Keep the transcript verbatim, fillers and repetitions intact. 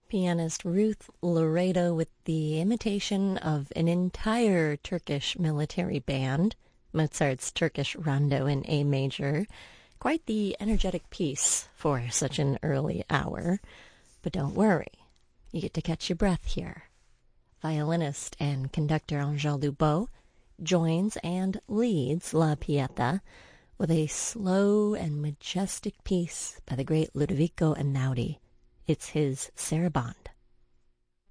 Pianist Ruth Laredo with the imitation of an entire Turkish military band, Mozart's Turkish Rondo in A major. Quite the energetic piece for such an early hour. But don't worry, you get to catch your breath here. Violinist and conductor Angèle Dubot joins and leads La Pieta with a slow and majestic piece by the great Ludovico Einaudi. It's his Sarabande.